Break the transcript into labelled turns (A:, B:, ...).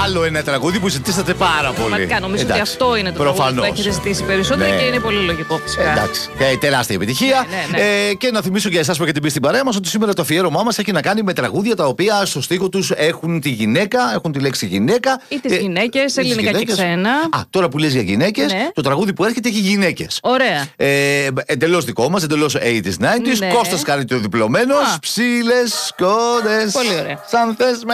A: άλλο ένα τραγούδι που ζητήσατε πάρα πολύ.
B: Πραγματικά νομίζω ότι αυτό είναι το τραγούδι που έχετε ζητήσει περισσότερο και είναι πολύ λογικό φυσικά.
A: Εντάξει. Τεράστια επιτυχία. Και να θυμίσω για εσά που έχετε μπει στην παρέα μας ότι σήμερα το αφιέρωμά μας έχει να κάνει με τραγούδια τα οποία στο στίχο τους έχουν τη γυναίκα, έχουν τη λέξη γυναίκα.
B: Ή τις γυναίκες, ελληνικά και ξένα.
A: Τώρα που λες για γυναίκες, το τραγούδι που έρχεται έχει γυναίκες.
B: Ωραία.
A: Εντελώς δικό μας, εντελώς 80s, 90s. Κώστας κάνει το διπλωμένος. Ψήλες, σκόνες.
B: Πολύ ωραία.
A: Σαν θες